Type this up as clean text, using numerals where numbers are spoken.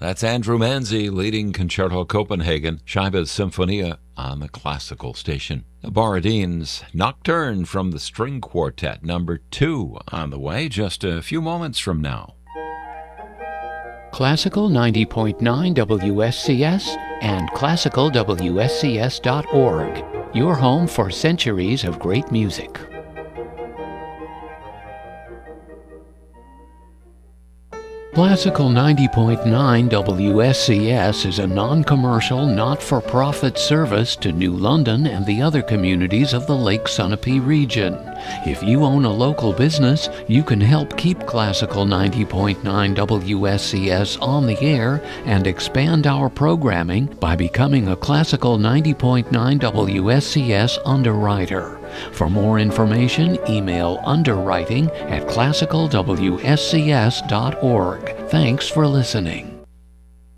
That's Andrew Manzi leading Concerto Copenhagen, Scheibe's Symphonia on the classical station. Borodin's Nocturne from the String Quartet, number 2, on the way just a few moments from now. Classical 90.9 WSCS and classicalwscs.org, your home for centuries of great music. Classical 90.9 WSCS is a non-commercial, not-for-profit service to New London and the other communities of the Lake Sunapee region. If you own a local business, you can help keep Classical 90.9 WSCS on the air and expand our programming by becoming a Classical 90.9 WSCS underwriter. For more information, email underwriting@classicalwscs.org. Thanks for listening.